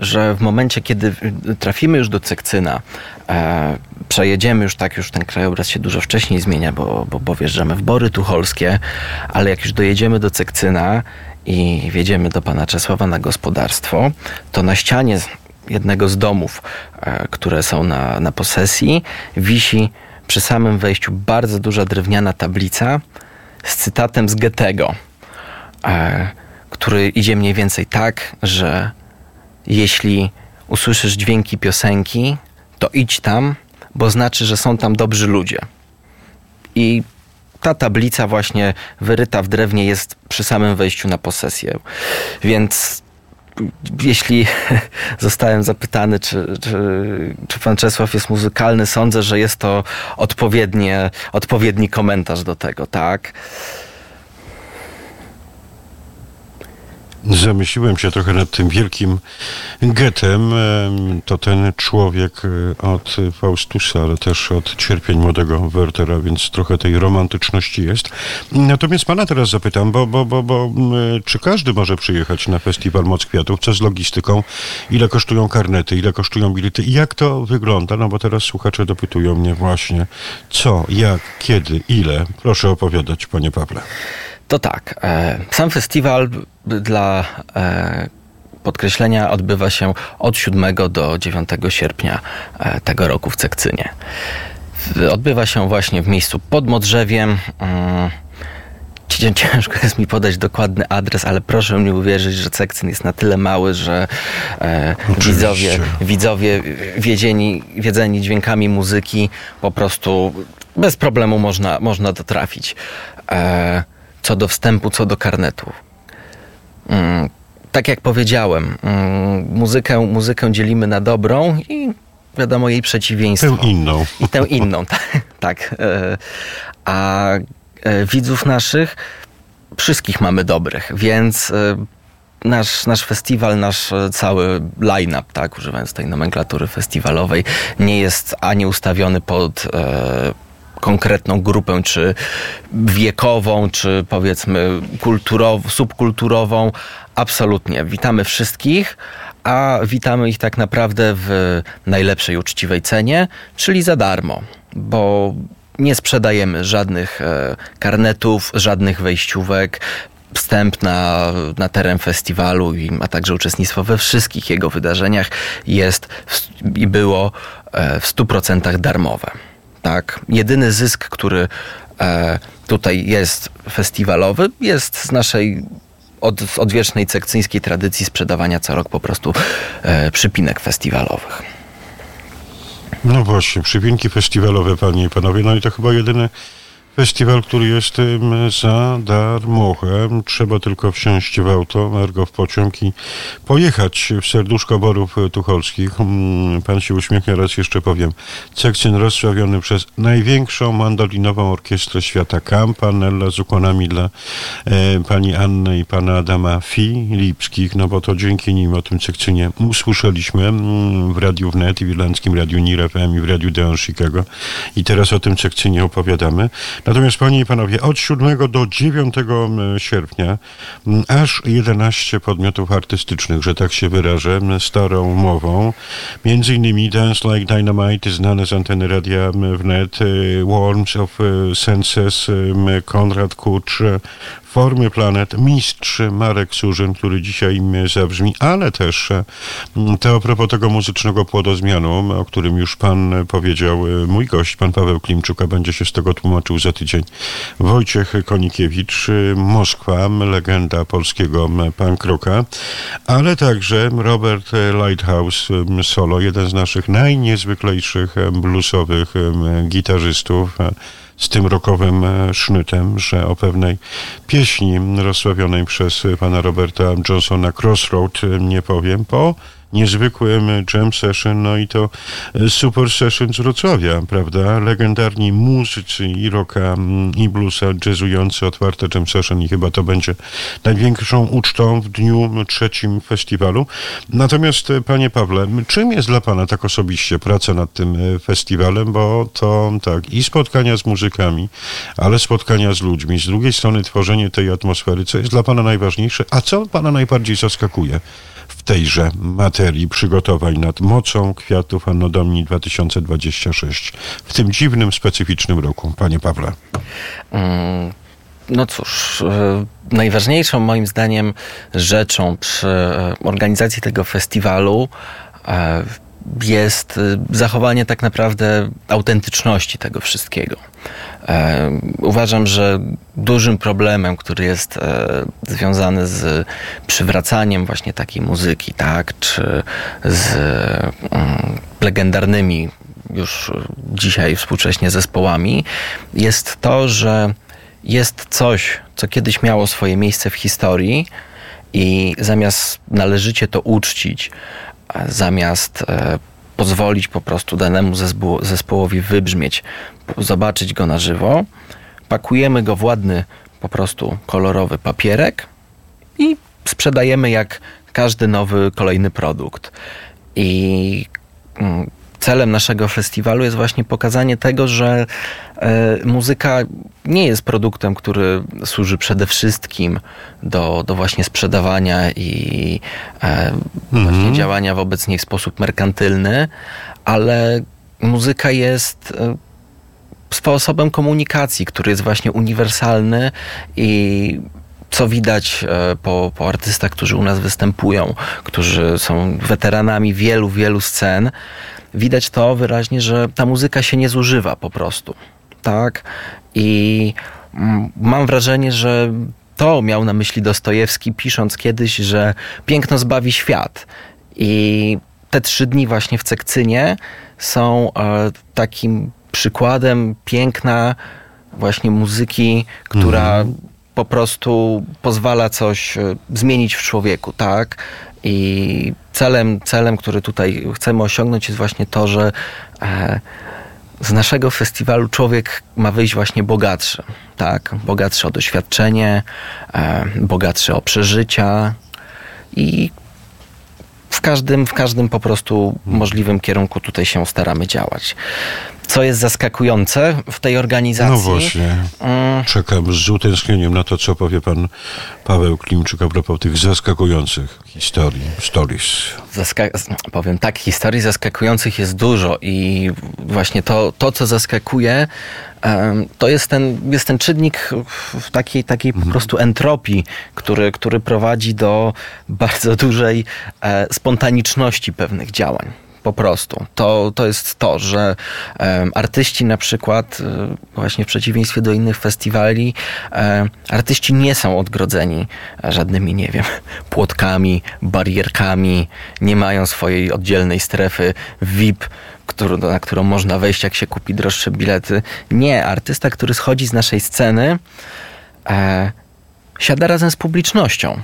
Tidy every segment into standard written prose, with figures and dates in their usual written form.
że w momencie, kiedy trafimy już do Cekcyna, przejedziemy już ten krajobraz się dużo wcześniej zmienia, bo wjeżdżamy w Bory Tucholskie, ale jak już dojedziemy do Cekcyna i wjedziemy do pana Czesława na gospodarstwo, to na ścianie jednego z domów, które są na posesji, wisi przy samym wejściu bardzo duża drewniana tablica z cytatem z Goethego, który idzie mniej więcej tak, że jeśli usłyszysz dźwięki piosenki, to idź tam, bo znaczy, że są tam dobrzy ludzie. I ta tablica właśnie wyryta w drewnie jest przy samym wejściu na posesję. Więc jeśli zostałem zapytany, czy pan Czesław jest muzykalny, sądzę, że jest to odpowiedni komentarz do tego, tak? Zamyśliłem się trochę nad tym wielkim Goethem. To ten człowiek od Faustusa, ale też od cierpień młodego Wertera, więc trochę tej romantyczności jest. Natomiast pana teraz zapytam, bo czy każdy może przyjechać na festiwal Moc Kwiatów? Co z logistyką? Ile kosztują karnety? Ile kosztują bilety? I jak to wygląda? No bo teraz słuchacze dopytują mnie właśnie co, jak, kiedy, ile. Proszę opowiadać, panie Pawle. To tak, sam festiwal dla podkreślenia odbywa się od 7 do 9 sierpnia tego roku w Cekcynie. Odbywa się właśnie w miejscu pod Modrzewiem. Ciężko jest mi podać dokładny adres, ale proszę mi uwierzyć, że Cekcyn jest na tyle mały, że widzowie wiedzeni dźwiękami muzyki po prostu bez problemu można dotrafić. Co do wstępu, co do karnetu. Tak jak powiedziałem, muzykę dzielimy na dobrą i wiadomo jej przeciwieństwo. Tę inną, tak. A widzów naszych wszystkich mamy dobrych, więc nasz festiwal, nasz cały line-up, tak, używając tej nomenklatury festiwalowej, nie jest ani ustawiony pod konkretną grupę, czy wiekową, czy powiedzmy subkulturową. Absolutnie. Witamy wszystkich, a witamy ich tak naprawdę w najlepszej uczciwej cenie, czyli za darmo, bo nie sprzedajemy żadnych karnetów, żadnych wejściówek. Wstęp na teren festiwalu, a także uczestnictwo we wszystkich jego wydarzeniach jest i było w 100% darmowe. Tak, jedyny zysk, który tutaj jest festiwalowy, jest z naszej odwiecznej cekcyńskiej tradycji sprzedawania co rok po prostu przypinek festiwalowych. No właśnie, przypinki festiwalowe, panie i panowie, no i to chyba jedyny festiwal, który jest za darmochę. Trzeba tylko wsiąść w auto, ergo w pociąg i pojechać w serduszko Borów Tucholskich. Pan się uśmiechnie, raz jeszcze powiem. Cekcyn rozsławiony przez największą mandolinową orkiestrę świata, Campanella z ukłonami dla pani Anny i pana Adama Filipskich, no bo to dzięki nim o tym Cekcynie usłyszeliśmy w Radiu Wnet i w Irlandzkim Radiu Nir FM i w Radiu Deon Chicago i teraz o tym Cekcynie opowiadamy. Natomiast, panie i panowie, od 7 do 9 sierpnia aż 11 podmiotów artystycznych, że tak się wyrażę, starą mową. Między innymi Dance Like Dynamite, znane z anteny Radia Wnet, Worms of Senses, Konrad Kucz, Formy Planet, mistrz Marek Surzyn, który dzisiaj zabrzmi, ale też to a propos tego muzycznego płodozmianu, o którym już pan powiedział, mój gość, pan Paweł Klimczuk, a będzie się z tego tłumaczył za tydzień. Wojciech Konikiewicz, Moskwa, legenda polskiego punk rocka, ale także Robert Lighthouse solo, jeden z naszych najniezwyklejszych bluesowych gitarzystów, z tym rockowym sznytem, że o pewnej pieśni rozsławionej przez pana Roberta Johnsona Crossroad nie powiem, po niezwykłym jam session, no i to super session z Wrocławia, prawda? Legendarni muzycy i rocka, i bluesa, jazzujący, otwarte jam session i chyba to będzie największą ucztą w dniu 3 festiwalu. Natomiast, panie Pawle, czym jest dla pana tak osobiście praca nad tym festiwalem, bo to tak, i spotkania z muzykami, ale spotkania z ludźmi, z drugiej strony tworzenie tej atmosfery, co jest dla pana najważniejsze, a co pana najbardziej zaskakuje w tejże materii przygotowań nad Mocą Kwiatów Anno Domini 2026 w tym dziwnym, specyficznym roku, panie Pawle? No cóż, najważniejszą moim zdaniem rzeczą przy organizacji tego festiwalu jest zachowanie tak naprawdę autentyczności tego wszystkiego. Uważam, że dużym problemem, który jest związany z przywracaniem właśnie takiej muzyki, tak, czy z legendarnymi już dzisiaj współcześnie zespołami, jest to, że jest coś, co kiedyś miało swoje miejsce w historii i zamiast należycie to uczcić, zamiast pozwolić po prostu danemu zespołowi wybrzmieć, zobaczyć go na żywo, pakujemy go w ładny, po prostu kolorowy papierek i sprzedajemy jak każdy nowy, kolejny produkt. I celem naszego festiwalu jest właśnie pokazanie tego, że muzyka nie jest produktem, który służy przede wszystkim do właśnie sprzedawania i właśnie działania wobec niej w sposób merkantylny, ale muzyka jest sposobem komunikacji, który jest właśnie uniwersalny i co widać po artystach, którzy u nas występują, którzy są weteranami wielu, wielu scen, widać to wyraźnie, że ta muzyka się nie zużywa po prostu, tak? I mam wrażenie, że to miał na myśli Dostojewski, pisząc kiedyś, że piękno zbawi świat. I te 3 dni właśnie w Cekcynie są takim przykładem piękna właśnie muzyki, która po prostu pozwala coś zmienić w człowieku, tak? I celem, który tutaj chcemy osiągnąć, jest właśnie to, że z naszego festiwalu człowiek ma wyjść właśnie bogatszy, tak? Bogatszy o doświadczenie, bogatszy o przeżycia i w każdym po prostu możliwym kierunku tutaj się staramy działać. Co jest zaskakujące w tej organizacji? No właśnie. Czekam z utęsknieniem na to, co powie pan Paweł Klimczyk a propos tych zaskakujących historii, stories. Powiem tak, historii zaskakujących jest dużo i właśnie to co zaskakuje, to jest ten czynnik w takiej po prostu entropii, który prowadzi do bardzo dużej spontaniczności pewnych działań. Po prostu. To jest to, że artyści na przykład, właśnie w przeciwieństwie do innych festiwali, artyści nie są odgrodzeni żadnymi, nie wiem, płotkami, barierkami, nie mają swojej oddzielnej strefy VIP, na którą można wejść, jak się kupi droższe bilety. Nie, artysta, który schodzi z naszej sceny, siada razem z publicznością.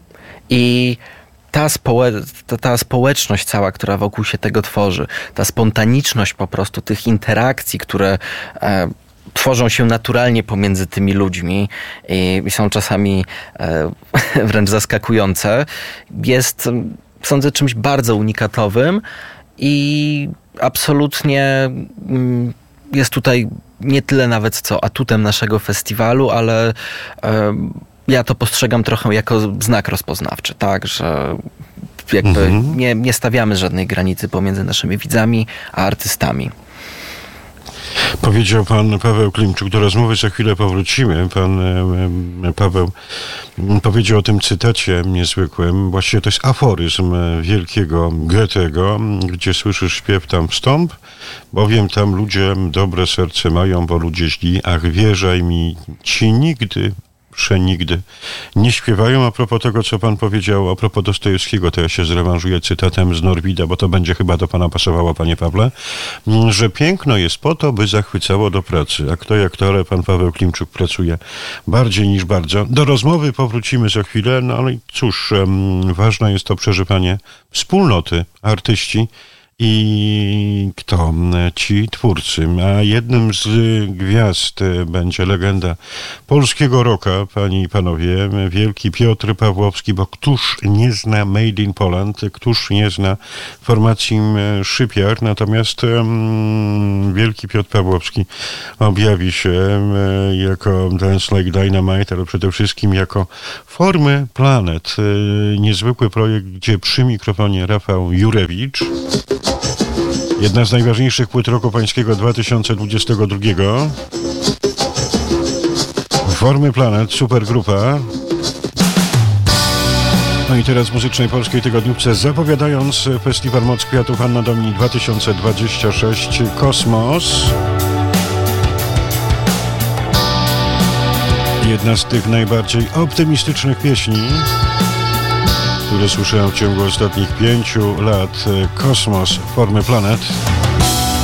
I ta społeczność cała, która wokół się tego tworzy, ta spontaniczność po prostu tych interakcji, które tworzą się naturalnie pomiędzy tymi ludźmi i są czasami wręcz zaskakujące, jest, sądzę, czymś bardzo unikatowym i absolutnie jest tutaj nie tyle nawet co atutem naszego festiwalu, ale ja to postrzegam trochę jako znak rozpoznawczy, tak, że jakby nie stawiamy żadnej granicy pomiędzy naszymi widzami a artystami. Powiedział pan Paweł Klimczyk, do rozmowy za chwilę powrócimy. Pan Paweł powiedział o tym cytacie niezwykłym. Właściwie to jest aforyzm wielkiego Goethego, gdzie słyszysz śpiew tam wstąp, bowiem tam ludzie dobre serce mają, bo ludzie źli, ach wierzaj mi, ci nigdy, przenigdy nie śpiewają. A propos tego, co pan powiedział, a propos Dostojewskiego, to ja się zrewanżuję cytatem z Norwida, bo to będzie chyba do pana pasowało, panie Pawle, że piękno jest po to, by zachwycało do pracy. A kto jak to, ale pan Paweł Klimczyk pracuje bardziej niż bardzo. Do rozmowy powrócimy za chwilę, no ale cóż, ważne jest to przeżywanie wspólnoty, artyści i kto ci twórcy. A jednym z gwiazd będzie legenda polskiego rocka, panie i panowie, wielki Piotr Pawłowski, bo któż nie zna Made in Poland, któż nie zna formacji Szypiar, natomiast wielki Piotr Pawłowski objawi się jako Dance Like Dynamite, ale przede wszystkim jako Formy Planet. Niezwykły projekt, gdzie przy mikrofonie Rafał Jurewicz. Jedna z najważniejszych płyt roku pańskiego 2022. Formy Planet, super grupa. No i teraz w Muzycznej Polskiej Tygodniówce, zapowiadając Festiwal Moc Kwiatów Anno Domini 2026 Kosmos. Jedna z tych najbardziej optymistycznych pieśni, które słyszałem w ciągu ostatnich 5 lat. Kosmos, Formy Planet.